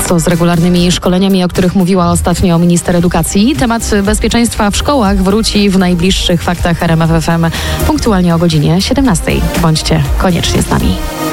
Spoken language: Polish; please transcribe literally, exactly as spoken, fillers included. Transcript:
To z regularnymi szkoleniami, o których mówiła ostatnio minister edukacji. Temat bezpieczeństwa w szkołach wróci w najbliższych Faktach R M F F M punktualnie o godzinie siedemnastej. Bądźcie koniecznie z nami.